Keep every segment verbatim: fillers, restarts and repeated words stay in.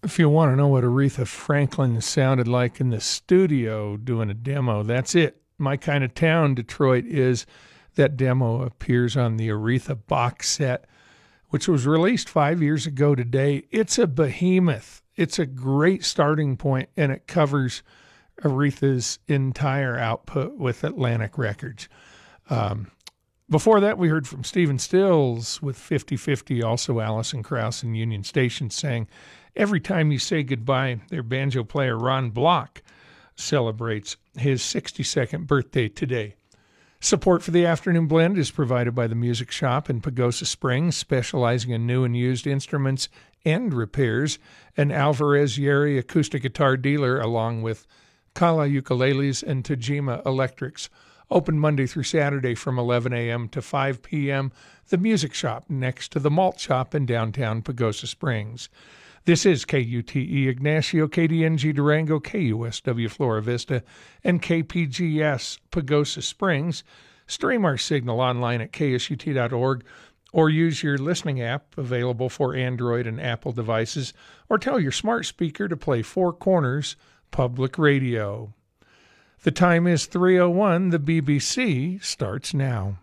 If you want to know what Aretha Franklin sounded like in the studio doing a demo, that's it. My Kind of Town, Detroit is. That demo appears on the Aretha box set, which was released five years ago today. It's a behemoth. It's a great starting point, and it covers Aretha's entire output with Atlantic Records. Um, before that, we heard from Stephen Stills with fifty fifty. Also, Alison Krauss and Union Station sang Every Time You Say Goodbye. Their banjo player Ron Block celebrates his sixty-second birthday today. Support for the Afternoon Blend is provided by the Music Shop in Pagosa Springs, specializing in new and used instruments and repairs, an Alvarez Yeri acoustic guitar dealer, along with Kala Ukuleles and Tajima Electrics. Open Monday through Saturday from eleven a.m. to five p.m. The Music Shop next to the Malt Shop in downtown Pagosa Springs. This is K U T E Ignacio, K D N G Durango, K U S W Flora Vista, and K P G S Pagosa Springs. Stream our signal online at K S U T dot org or use your listening app available for Android and Apple devices, or tell your smart speaker to play Four Corners Public Radio. The time is three oh one. The B B C starts now.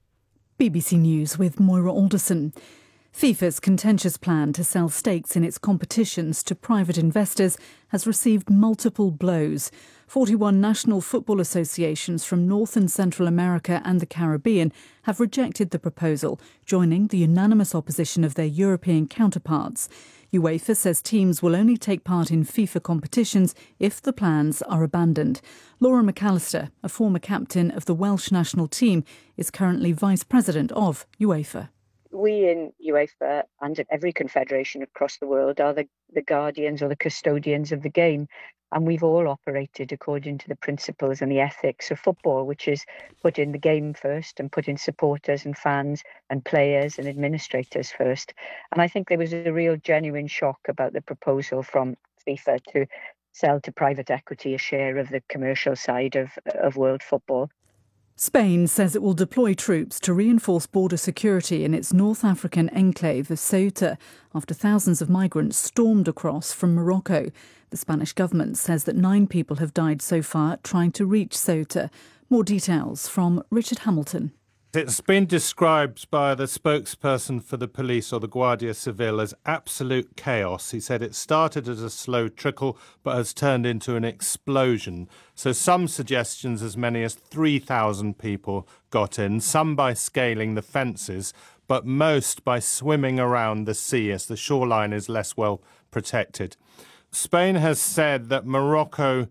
B B C News with Moira Alderson. FIFA's contentious plan to sell stakes in its competitions to private investors has received multiple blows. forty-one national football associations from North and Central America and the Caribbean have rejected the proposal, joining the unanimous opposition of their European counterparts. UEFA says teams will only take part in FIFA competitions if the plans are abandoned. Laura McAllister, a former captain of the Welsh national team, is currently vice president of UEFA. We in UEFA and at every confederation across the world are the, the guardians or the custodians of the game. And we've all operated according to the principles and the ethics of football, which is putting the game first and putting supporters and fans and players and administrators first. And I think there was a real genuine shock about the proposal from FIFA to sell to private equity a share of the commercial side of, of world football. Spain says it will deploy troops to reinforce border security in its North African enclave of Ceuta after thousands of migrants stormed across from Morocco. The Spanish government says that nine people have died so far trying to reach Ceuta. More details from Richard Hamilton. It's been described by the spokesperson for the police, or the Guardia Civil, as absolute chaos. He said it started as a slow trickle but has turned into an explosion. So some suggestions as many as three thousand people got in, some by scaling the fences, but most by swimming around the sea as the shoreline is less well protected. Spain has said that Morocco